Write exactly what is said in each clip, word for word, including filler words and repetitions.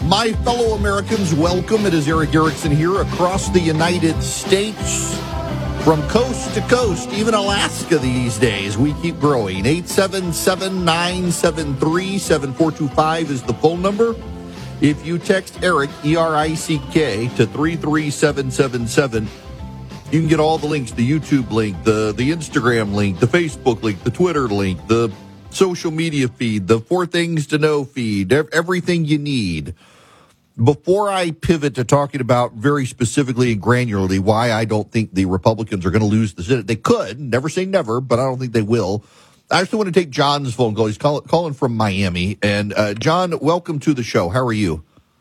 My fellow Americans, welcome. It is Erick Erickson here across the United States, from coast to coast, even Alaska these days. We keep growing. eight seven seven, nine seven three, seven four two five is the phone number. If you text Eric, E R I C K, to three three seven seven seven, you can get all the links, the YouTube link, the, the Instagram link, the Facebook link, the Twitter link, the social media feed, the Four Things to Know feed, everything you need. Before I pivot to talking about very specifically and granularly why I don't think the Republicans are going to lose the Senate, they could, never say never, but I don't think they will. I actually want to take John's phone call. He's call, calling from Miami. And uh, John, welcome to the show. How are you?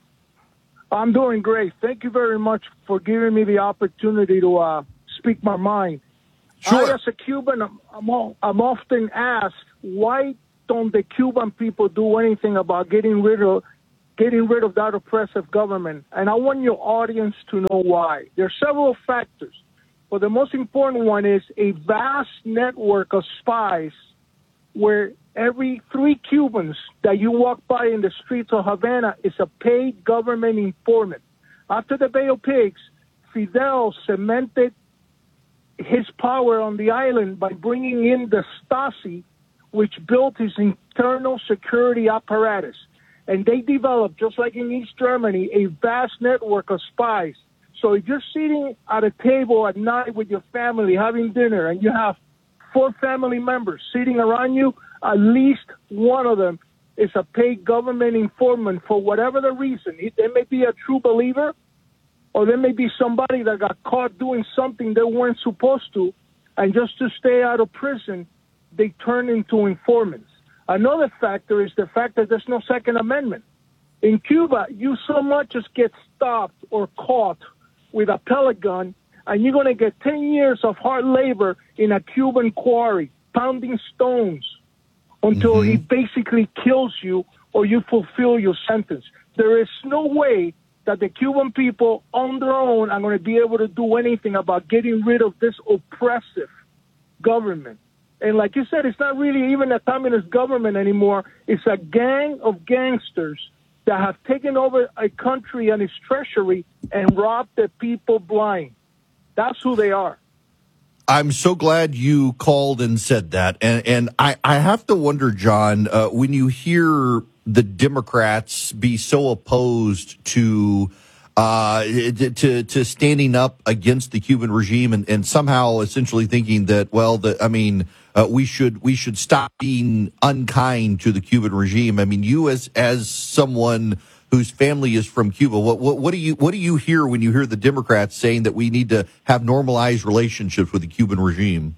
I'm doing great. Thank you very much for giving me the opportunity to uh, speak my mind. Sure. I, as a Cuban, I'm, I'm, all, I'm often asked, why don't the Cuban people do anything about getting rid of getting rid of that oppressive government? And I want your audience to know why. There are several factors, but the most important one is a vast network of spies where every three Cubans that you walk by in the streets of Havana is a paid government informant. After the Bay of Pigs, Fidel cemented his power on the island by bringing in the Stasi, which built his internal security apparatus. And they developed, just like in East Germany, a vast network of spies. So if you're sitting at a table at night with your family having dinner and you have four family members sitting around you, at least one of them is a paid government informant for whatever the reason. They may be a true believer, or there may be somebody that got caught doing something they weren't supposed to, and just to stay out of prison, they turn into informants. Another factor is the fact that there's no Second Amendment. In Cuba, you so much as get stopped or caught with a pellet gun, and you're going to get ten years of hard labor in a Cuban quarry, pounding stones until mm-hmm. he basically kills you or you fulfill your sentence. There is no way that the Cuban people on their own are going to be able to do anything about getting rid of this oppressive government. And like you said, it's not really even a communist government anymore. It's a gang of gangsters that have taken over a country and its treasury and robbed the people blind. That's who they are. I'm so glad you called and said that. And and I, I have to wonder, John, uh, when you hear the Democrats be so opposed to uh, to to standing up against the Cuban regime and, and somehow essentially thinking that, well, the, I mean, uh, we should we should stop being unkind to the Cuban regime. I mean, you as as someone whose family is from Cuba, what, what what do you what do you hear when you hear the Democrats saying that we need to have normalized relationships with the Cuban regime?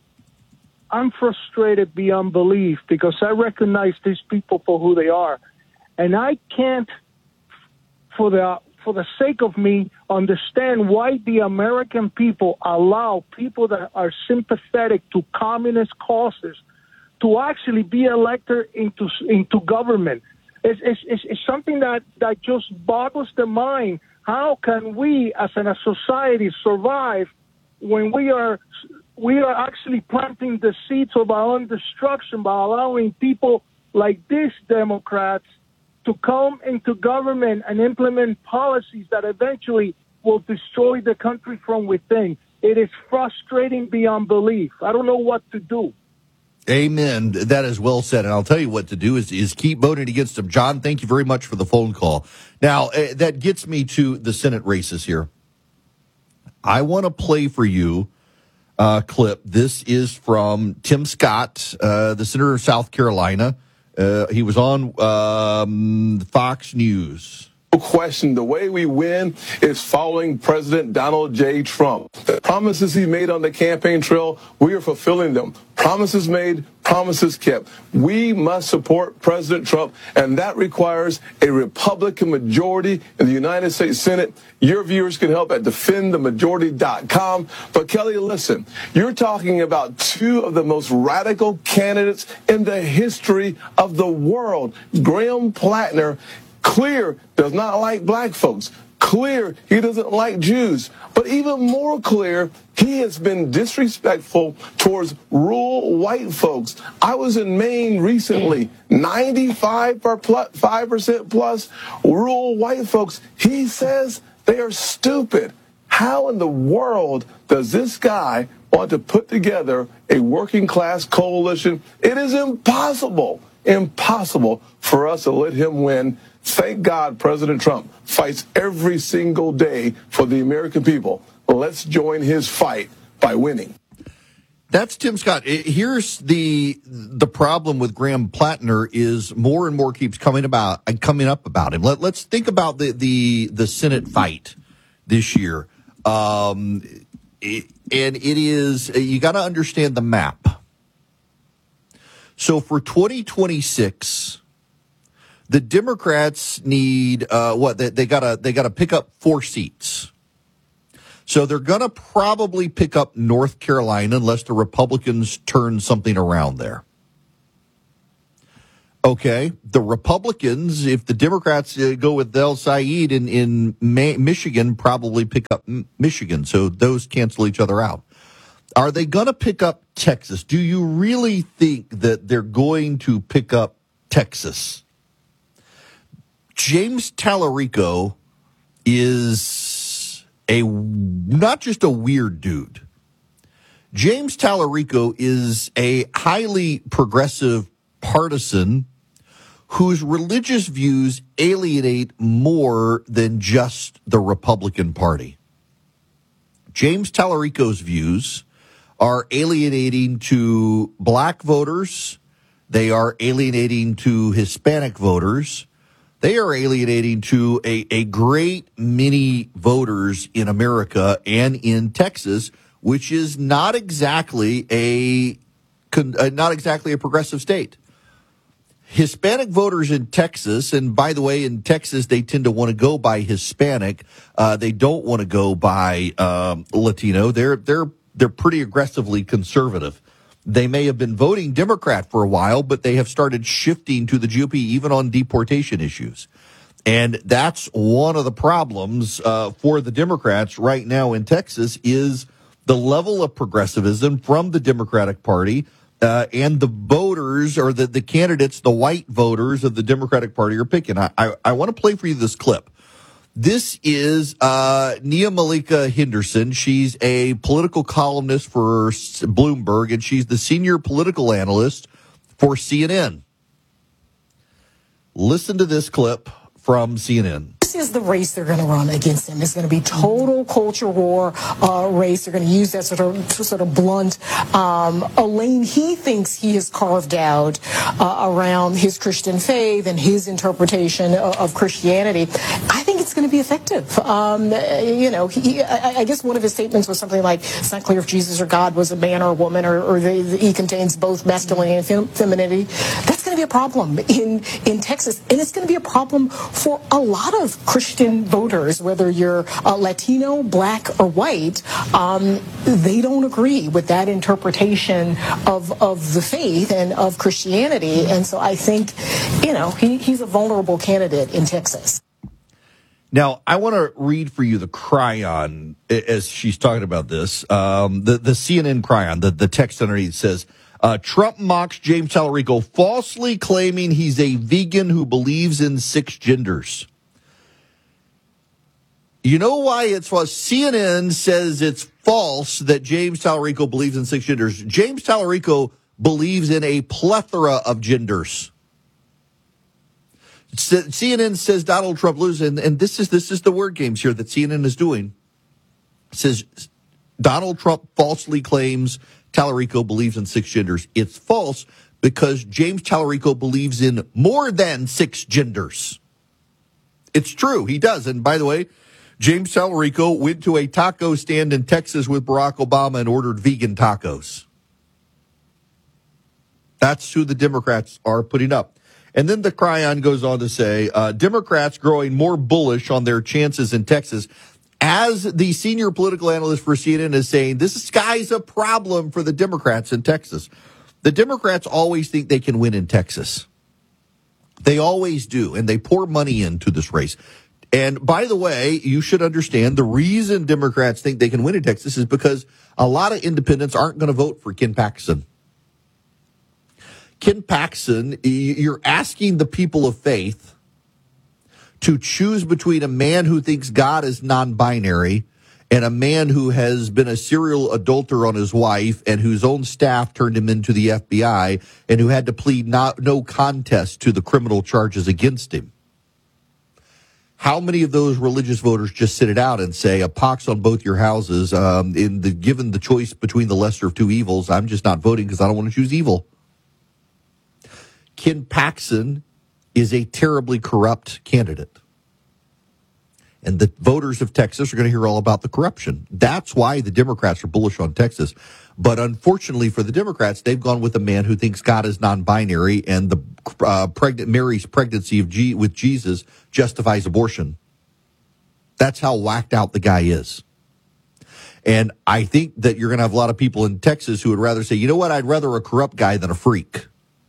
I'm frustrated beyond belief because I recognize these people for who they are, and I can't, for the for the sake of me, understand why the American people allow people that are sympathetic to communist causes to actually be elected into into government. It's, it's, it's something that, that just boggles the mind. How can we, as a society, survive when we are we are actually planting the seeds of our own destruction by allowing people like these Democrats to come into government and implement policies that eventually will destroy the country from within? It is frustrating beyond belief. I don't know what to do. Amen. That is well said. And I'll tell you what to do is, is keep voting against them. John, thank you very much for the phone call. Now, uh, that gets me to the Senate races here. I want to play for you a clip. This is from Tim Scott, uh, the senator of South Carolina. Uh, he was on um, Fox News. No question, the way we win is following President Donald J. Trump. The promises he made on the campaign trail, we are fulfilling them. Promises made, promises kept. We must support President Trump, and that requires a Republican majority in the United States Senate. Your viewers can help at defend the majority dot com. But, Kelly, listen, you're talking about two of the most radical candidates in the history of the world. Graham Plattner, clear, does not like black folks. clear he doesn't like Jews. But even more clear, he has been disrespectful towards rural white folks. I was in Maine recently, ninety-five percent plus rural white folks. He says they are stupid. How in the world does this guy want to put together a working class coalition? It is impossible, impossible for us to let him win. Thank God President Trump fights every single day for the American people. Let's join his fight by winning. That's Tim Scott. Here's the the problem with Graham Plattner is more and more keeps coming about coming up about him. Let, let's think about the, the the Senate fight this year. Um, it, and it is, you got to understand the map. So for twenty twenty-six, the Democrats need uh, what they, they gotta they gotta pick up four seats. So they're gonna probably pick up North Carolina unless the Republicans turn something around there. Okay, the Republicans, if the Democrats uh, go with El Sayed in, in May, Michigan, probably pick up M- Michigan. So those cancel each other out. Are they going to pick up Texas? Do you really think that they're going to pick up Texas? James Tallarico is a not just a weird dude. James Tallarico is a highly progressive partisan whose religious views alienate more than just the Republican Party. James Tallarico's views are alienating to black voters. They are alienating to Hispanic voters. They are alienating to a, a great many voters in America and in Texas, which is not exactly a not exactly a progressive state. Hispanic voters in Texas, and by the way, in Texas, they tend to want to go by Hispanic. Uh, they don't want to go by um, Latino. They're they're they're pretty aggressively conservative. They may have been voting Democrat for a while, but they have started shifting to the G O P even on deportation issues. And that's one of the problems uh, for the Democrats right now in Texas is the level of progressivism from the Democratic Party. Uh, and the voters or the, the candidates, the white voters of the Democratic Party are picking. I, I, I want to play for you this clip. This is uh, Nia Malika Henderson. She's a political columnist for Bloomberg, and she's the senior political analyst for C N N. Listen to this clip from C N N. This is the race they're going to run against him. It's going to be total culture war uh, race. They're going to use that sort of sort of blunt um, a lane he thinks he has carved out uh, around his Christian faith and his interpretation of, of Christianity. I think it's going to be effective. Um, you know, he, I, I guess one of his statements was something like, "It's not clear if Jesus or God was a man or a woman, or, or they, he contains both masculinity and fem- femininity." That's going to be a problem in in Texas, and it's going to be a problem for a lot of Christian voters, whether you're uh, Latino, black, or white. Um, they don't agree with that interpretation of of the faith and of Christianity, and so I think, you know, he, he's a vulnerable candidate in Texas. Now, I want to read for you the Cryon as she's talking about this. Um, the, the C N N Cryon, the, the text underneath says, uh, Trump mocks James Tallarico, falsely claiming he's a vegan who believes in six genders. You know why it's false? C N N says it's false that James Tallarico believes in six genders. James Tallarico believes in a plethora of genders. C N N says Donald Trump loses, and, and this is this is the word games here that C N N is doing. It says Donald Trump falsely claims Tallarico believes in six genders. It's false because James Tallarico believes in more than six genders. It's true, he does. And by the way, James Tallarico went to a taco stand in Texas with Barack Obama and ordered vegan tacos. That's who the Democrats are putting up. And then the Cryon goes on to say, uh, Democrats growing more bullish on their chances in Texas, as the senior political analyst for C N N is saying, this guy's a problem for the Democrats in Texas. The Democrats always think they can win in Texas. They always do, and they pour money into this race. And by the way, you should understand the reason Democrats think they can win in Texas is because a lot of independents aren't going to vote for Ken Paxton. Ken Paxton, you're asking the people of faith to choose between a man who thinks God is non-binary and a man who has been a serial adulterer on his wife and whose own staff turned him into the F B I and who had to plead not, no contest to the criminal charges against him. How many of those religious voters just sit it out and say, a pox on both your houses, um, in the given the choice between the lesser of two evils, I'm just not voting because I don't want to choose evil. Ken Paxton is a terribly corrupt candidate. And the voters of Texas are going to hear all about the corruption. That's why the Democrats are bullish on Texas. But unfortunately for the Democrats, they've gone with a man who thinks God is non-binary and the uh, pregnant Mary's pregnancy of G- with Jesus justifies abortion. That's how whacked out the guy is. And I think that you're going to have a lot of people in Texas who would rather say, you know what, I'd rather a corrupt guy than a freak.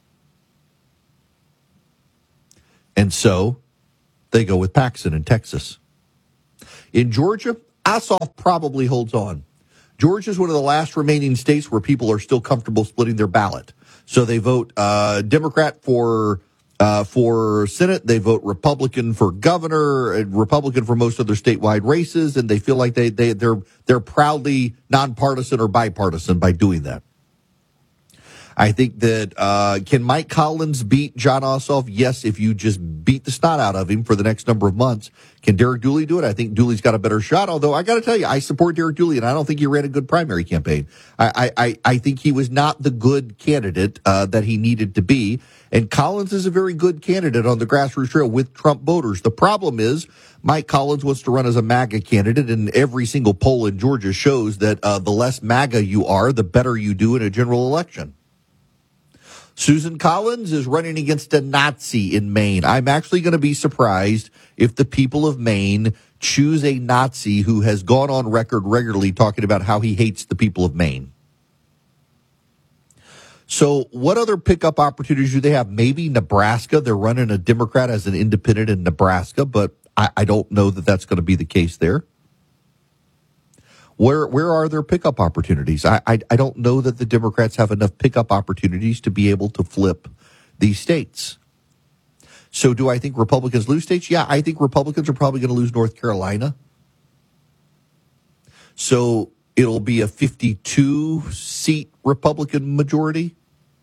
And so they go with Paxton in Texas. In Georgia, Ossoff probably holds on. Georgia is one of the last remaining states where people are still comfortable splitting their ballot. So they vote uh, Democrat for uh, for Senate. They vote Republican for governor, and Republican for most other statewide races, and they feel like they they they're they're proudly nonpartisan or bipartisan by doing that. I think that uh, can Mike Collins beat Jon Ossoff? Yes, if you just beat the snot out of him for the next number of months. Can Derek Dooley do it? I think Dooley's got a better shot, although I got to tell you, I support Derek Dooley, and I don't think he ran a good primary campaign. I I, I think he was not the good candidate uh, that he needed to be, and Collins is a very good candidate on the grassroots trail with Trump voters. The problem is Mike Collins wants to run as a MAGA candidate, and every single poll in Georgia shows that uh, the less MAGA you are, the better you do in a general election. Susan Collins is running against a Nazi in Maine. I'm actually going to be surprised if the people of Maine choose a Nazi who has gone on record regularly talking about how he hates the people of Maine. So what other pickup opportunities do they have? Maybe Nebraska. They're running a Democrat as an independent in Nebraska, but I, I don't know that that's going to be the case there. Where where are their pickup opportunities? I, I I don't know that the Democrats have enough pickup opportunities to be able to flip these states. So do I think Republicans lose states? Yeah, I think Republicans are probably going to lose North Carolina. So it'll be a fifty-two seat Republican majority.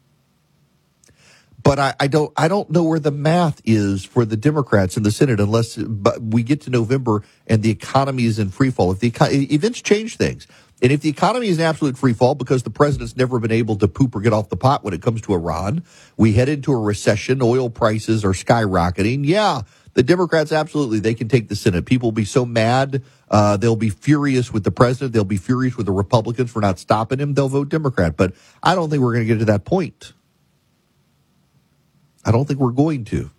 But I, I don't I don't know where the math is for the Democrats in the Senate unless but we get to November and the economy is in free fall. If the events change things, and if the economy is in absolute free fall because the president's never been able to poop or get off the pot when it comes to Iran, we head into a recession, oil prices are skyrocketing. Yeah, the Democrats, absolutely, they can take the Senate. People will be so mad. Uh, they'll be furious with the president. They'll be furious with the Republicans for not stopping him. They'll vote Democrat. But I don't think we're going to get to that point. I don't think we're going to.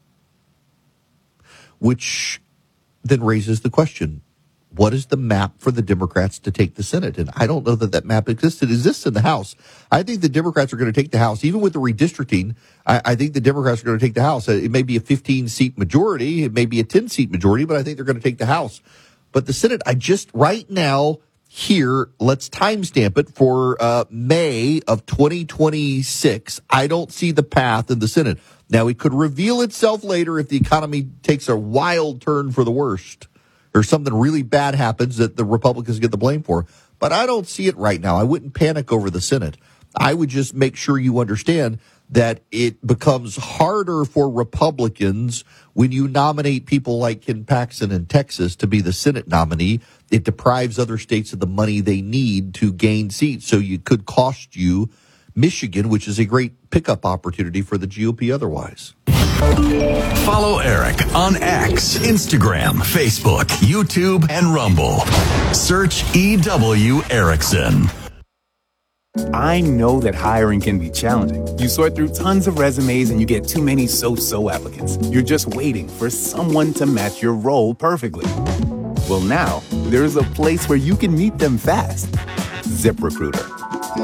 Which then raises the question, what is the map for the Democrats to take the Senate? And I don't know that that map exists. It exists in the House. I think the Democrats are going to take the House. Even with the redistricting, I, I think the Democrats are going to take the House. It may be a fifteen-seat majority. It may be a ten-seat majority, but I think they're going to take the House. But the Senate, I just, right now, here, let's timestamp it for uh, May of twenty twenty-six. I don't see the path in the Senate. Now, it could reveal itself later if the economy takes a wild turn for the worst or something really bad happens that the Republicans get the blame for. But I don't see it right now. I wouldn't panic over the Senate. I would just make sure you understand that it becomes harder for Republicans when you nominate people like Ken Paxton in Texas to be the Senate nominee. It deprives other states of the money they need to gain seats. So it could cost you Michigan, which is a great pickup opportunity for the G O P otherwise. Follow Eric on X, Instagram, Facebook, YouTube, and Rumble. Search E W Erickson. I know that hiring can be challenging. You sort through tons of resumes and you get too many so-so applicants. You're just waiting for someone to match your role perfectly. Well, now there's a place where you can meet them fast. ZipRecruiter.